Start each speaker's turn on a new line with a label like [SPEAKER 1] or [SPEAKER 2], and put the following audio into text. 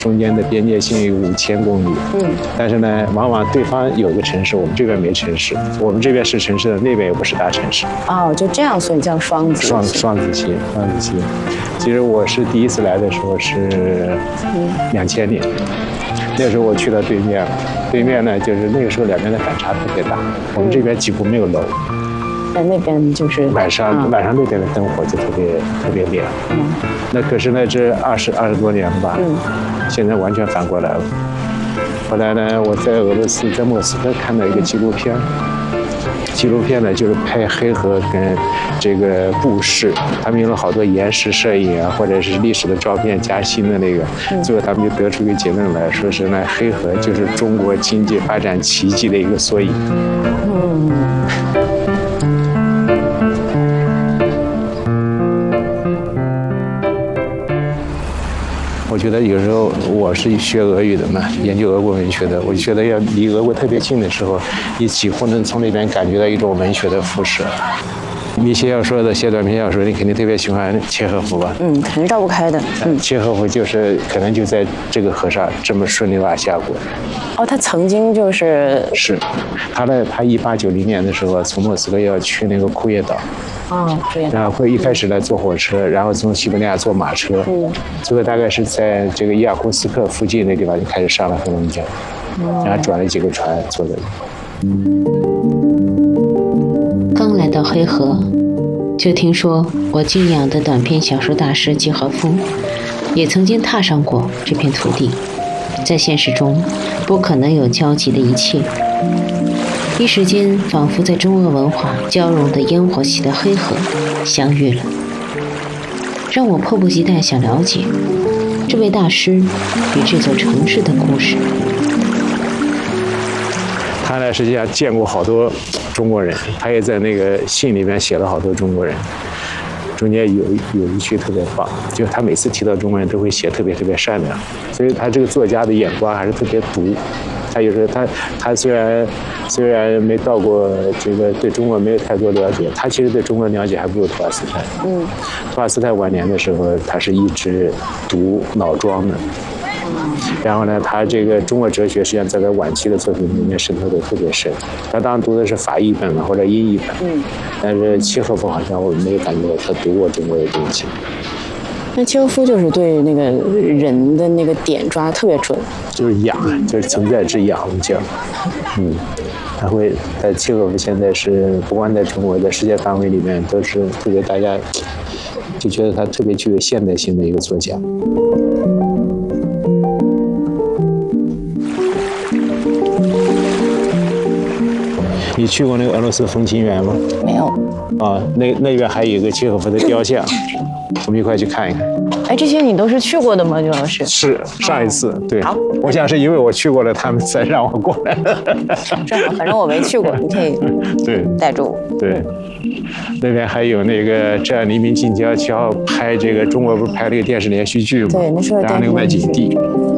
[SPEAKER 1] 中间的边界性有5000公里。但是呢，往往对方有个城市，我们这边没城市，我们这边是城市的，那边又不是大城市。
[SPEAKER 2] 哦，就这样，所以叫双子星。
[SPEAKER 1] 双子星。其实我是第一次来的时候是2000年，那时候我去到对面了。对面呢，就是那个时候两边的反差特别大，我们这边几乎没有楼。
[SPEAKER 2] 在那边就是
[SPEAKER 1] 晚上那边的灯火就特别亮。那可是呢，这20多年了吧，现在完全反过来了。后来呢，我在俄罗斯，在莫斯科看到一个纪录片。纪录片呢，就是拍黑河跟这个布市，他们用了好多延时摄影啊，或者是历史的照片加新的那个，最后他们就得出一个结论来说是呢，黑河就是中国经济发展奇迹的一个缩影。我觉得有时候我是学俄语的嘛，研究俄国文学的，我就觉得要离俄国特别近的时候，你几乎能从那边感觉到一种文学的辐射。你写小说的，写短篇小说，你肯定特别喜欢契诃夫吧？肯
[SPEAKER 2] 定绕不开的。
[SPEAKER 1] 契诃夫就是可能就在这个河上这么顺利往下过。
[SPEAKER 2] 哦，他曾经就是
[SPEAKER 1] 他1890年的时候从莫斯科要去那个库页岛。然后会一开始呢坐火车，然后从西伯利亚坐马车，最后大概是在这个伊尔库斯克附近那地方就开始上了黑龙江，然后转了几个船坐的。
[SPEAKER 3] 刚来到黑河，就听说我敬仰的短篇小说大师契诃夫也曾经踏上过这片土地，在现实中不可能有交集的一切。一时间，仿佛在中俄文化交融的烟火气的黑河相遇了，让我迫不及待想了解这位大师与这座城市的故事。
[SPEAKER 1] 他呢，实际上见过好多中国人，他也在那个信里面写了好多中国人。中间有一句特别棒，就他每次提到中国人都会写特别善良，所以他这个作家的眼光还是特别毒。他有时候他虽然没到过这个，对中国没有太多了解，他其实对中国了解还不如托尔斯泰。托尔斯泰晚年的时候，他是一直读老庄的。然后呢，他这个中国哲学实际上在他晚期的作品里面渗透的特别深。他当然读的是法译本或者英译本，但是契诃夫好像我没有感觉到他读过中国的东西。
[SPEAKER 2] 那契诃夫就是对那个人的那个点抓得特别准，
[SPEAKER 1] 就是养，就是存在之养叫。他契诃夫现在是不光在中国，在世界范围里面都是特别大家就觉得他特别具有现代性的一个作家。你去过那个俄罗斯风情园吗？
[SPEAKER 2] 没有。
[SPEAKER 1] 那边还有一个契诃夫的雕像，我们一块去看一看。
[SPEAKER 2] 这些你都是去过的吗，刘老师？
[SPEAKER 1] 是上一次，对。好，我想是因为我去过了，他们才让我过来。
[SPEAKER 2] 正好，反正我没去过，你可以带着我。
[SPEAKER 1] 对，那边还有那个《这样黎明静悄悄》，拍这个中国不是拍了一个电视连续剧吗？
[SPEAKER 2] 对，那是
[SPEAKER 1] 然后那个卖景地。